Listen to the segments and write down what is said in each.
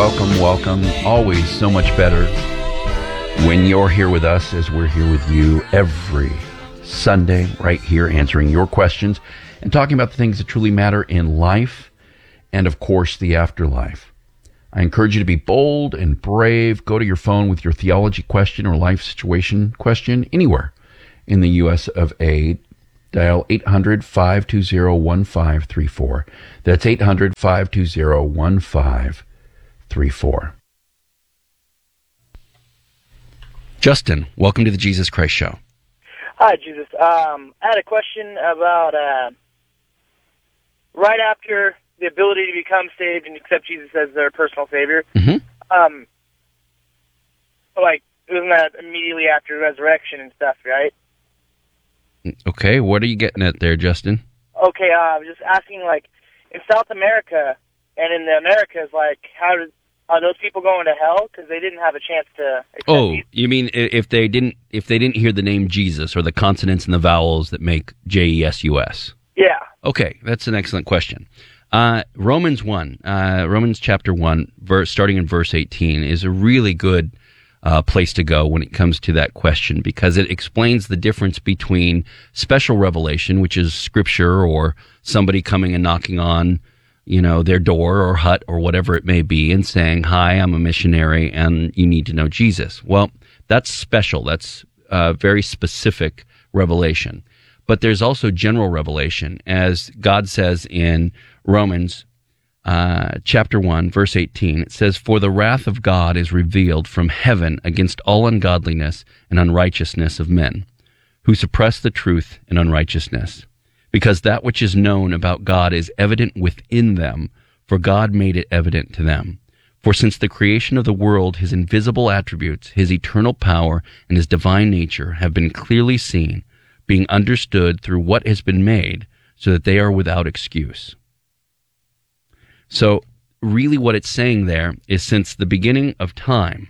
welcome. Always so much better when you're here with us as we're here with you every Sunday, right here, answering your questions and talking about the things that truly matter in life and, of course, the afterlife. I encourage you to be bold and brave. Go to your phone with your theology question or life situation question anywhere in the U.S. of A. Dial 800-520-1534. That's 800-520-1534. Justin, welcome to the Jesus Christ Show. Hi, Jesus. I had a question about right after the ability to become saved and accept Jesus as their personal Savior. Mm-hmm. Isn't that immediately after resurrection and stuff, right? Okay, what are you getting at there, Justin? Okay, I was just asking, in South America and in the Americas, are those people going to hell because they didn't have a chance to accept Jesus? You mean if they didn't hear the name Jesus or the consonants and the vowels that make Jesus? Yeah. Okay, that's an excellent question. Romans chapter 1, starting in verse 18, is a really good place to go when it comes to that question, because it explains the difference between special revelation, which is scripture or somebody coming and knocking on, their door or hut or whatever it may be and saying, "Hi, I'm a missionary and you need to know Jesus." Well, that's special. That's very specific revelation. But there's also general revelation, as God says in Romans chapter 1, verse 18, it says, "For the wrath of God is revealed from heaven against all ungodliness and unrighteousness of men, who suppress the truth in unrighteousness. Because that which is known about God is evident within them, for God made it evident to them. For since the creation of the world, his invisible attributes, his eternal power, and his divine nature have been clearly seen, being understood through what has been made, so that they are without excuse." So really what it's saying there is, since the beginning of time,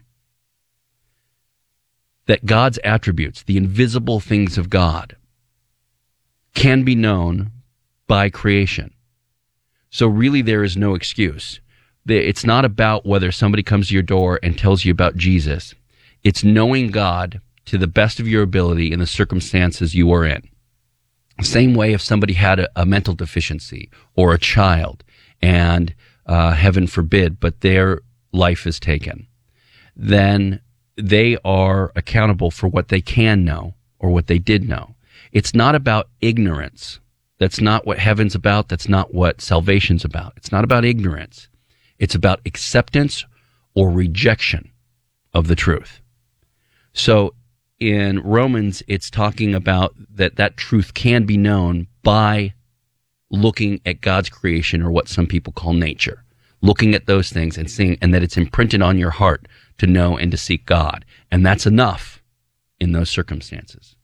that God's attributes, the invisible things of God, can be known by creation. So really there is no excuse. It's not about whether somebody comes to your door and tells you about Jesus. It's knowing God to the best of your ability in the circumstances you are in. Same way if somebody had a mental deficiency or a child, and heaven forbid, but their life is taken, then they are accountable for what they can know or what they did know. It's not about ignorance. That's not what heaven's about. That's not what salvation's about. It's not about ignorance. It's about acceptance or rejection of the truth. So in Romans, it's talking about that truth can be known by looking at God's creation, or what some people call nature, looking at those things and seeing, and that it's imprinted on your heart to know and to seek God. And that's enough in those circumstances.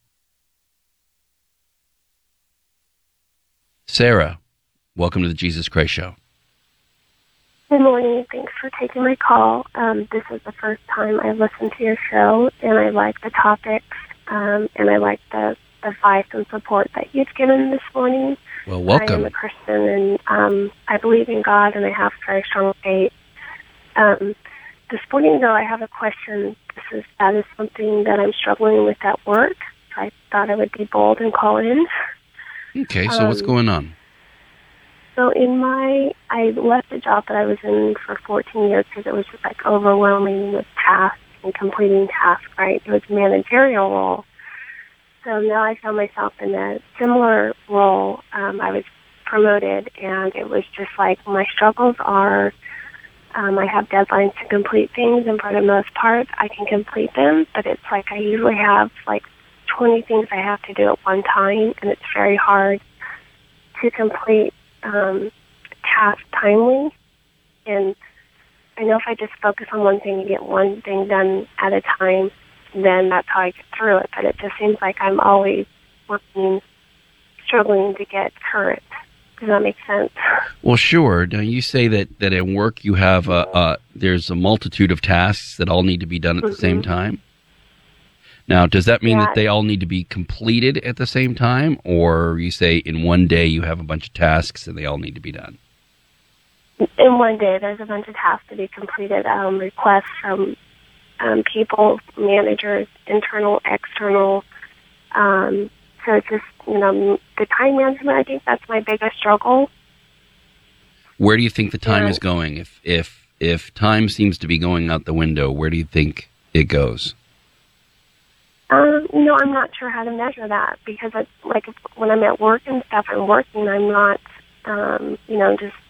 Sarah, welcome to the Jesus Christ Show. Good morning. Thanks for taking my call. This is the first time I listened to your show, and I like the topics, and I like the advice and support that you've given this morning. Well, welcome. I am a Christian, and I believe in God, and I have very strong faith. This morning, though, I have a question. That is something that I'm struggling with at work. So I thought I would be bold and call in. Okay, so what's going on? So I left the job that I was in for 14 years because it was just overwhelming with tasks and completing tasks, right? It was a managerial role. So now I found myself in a similar role. I was promoted, and it was just my struggles are, I have deadlines to complete things, and for the most part, I can complete them, but it's I usually have 20 things I have to do at one time, and it's very hard to complete tasks timely. And I know if I just focus on one thing and get one thing done at a time, then that's how I get through it. But it just seems like I'm always struggling to get current. Does that make sense? Well, sure. Now, you say that at work you have there's a multitude of tasks that all need to be done at the same time. Now, does that mean that they all need to be completed at the same time, or you say in one day you have a bunch of tasks and they all need to be done? in one day, there's a bunch of tasks to be completed, requests from people, managers, internal, external. So it's just, the time management, I think that's my biggest struggle. Where do you think the time is going? If time seems to be going out the window, where do you think it goes? I'm not sure how to measure that because when I'm at work and stuff, I'm working. I'm not, just